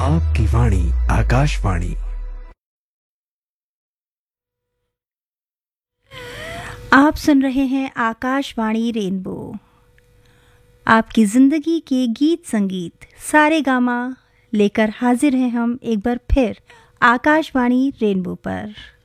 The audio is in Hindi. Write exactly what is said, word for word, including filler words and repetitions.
आपकी वाणी आकाशवाणी। आप सुन रहे हैं आकाशवाणी रेनबो, आपकी ज़िंदगी के गीत संगीत सारे गामा लेकर हाजिर हैं हम एक बार फिर आकाशवाणी रेनबो पर।